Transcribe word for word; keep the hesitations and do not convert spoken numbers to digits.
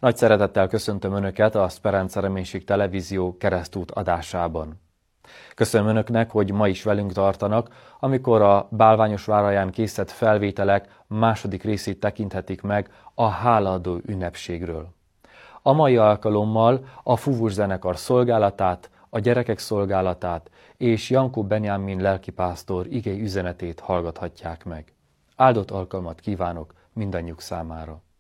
Nagy szeretettel köszöntöm Önöket a Speranza Reménység Televízió Keresztút adásában. Köszönöm Önöknek, hogy ma is velünk tartanak, amikor a Bálványosváraján készített felvételek második részét tekinthetik meg a hálaadó ünnepségről. A mai alkalommal a Fuvus zenekar szolgálatát, a gyerekek szolgálatát és Jankó Benjamin lelkipásztor igei üzenetét hallgathatják meg. Áldott alkalmat kívánok mindannyiuk számára!